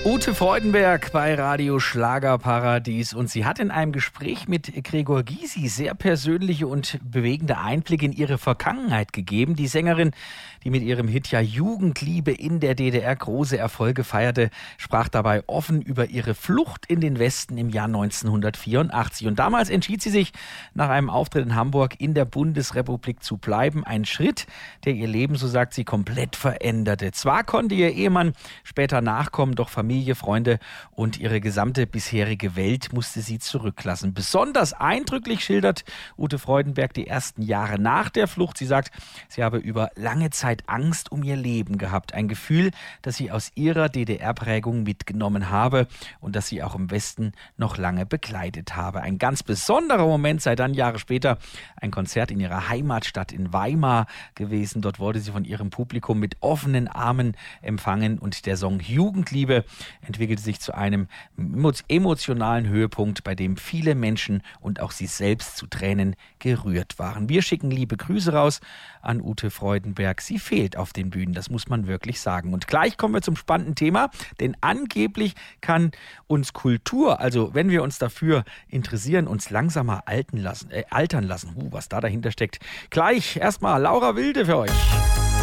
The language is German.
Ute Freudenberg bei Radio Schlagerparadies und sie hat in einem Gespräch mit Gregor Gysi sehr persönliche und bewegende Einblicke in ihre Vergangenheit gegeben. Die Sängerin, die mit ihrem Hit ja Jugendliebe in der DDR große Erfolge feierte, sprach dabei offen über ihre Flucht in den Westen im Jahr 1984. Und damals entschied sie sich, nach einem Auftritt in Hamburg in der Bundesrepublik zu bleiben. Ein Schritt, der ihr Leben, so sagt sie, komplett veränderte. Zwar konnte ihr Ehemann später nachkommen, doch Familie, Freunde und ihre gesamte bisherige Welt musste sie zurücklassen. Besonders eindrücklich schildert Ute Freudenberg die ersten Jahre nach der Flucht. Sie sagt, sie habe über lange Zeit Angst um ihr Leben gehabt. Ein Gefühl, das sie aus ihrer DDR-Prägung mitgenommen habe und das sie auch im Westen noch lange begleitet habe. Ein ganz besonderer Moment sei dann Jahre später ein Konzert in ihrer Heimatstadt in Weimar gewesen. Dort wurde sie von ihrem Publikum mit offenen Armen empfangen und der Song Jugendliebe entwickelte sich zu einem emotionalen Höhepunkt, bei dem viele Menschen und auch sie selbst zu Tränen gerührt waren. Wir schicken liebe Grüße raus an Ute Freudenberg. Sie fehlt auf den Bühnen, das muss man wirklich sagen. Und gleich kommen wir zum spannenden Thema, denn angeblich kann uns Kultur, also wenn wir uns dafür interessieren, uns langsamer altern lassen. Was da dahinter steckt. Gleich erstmal Laura Wilde für euch.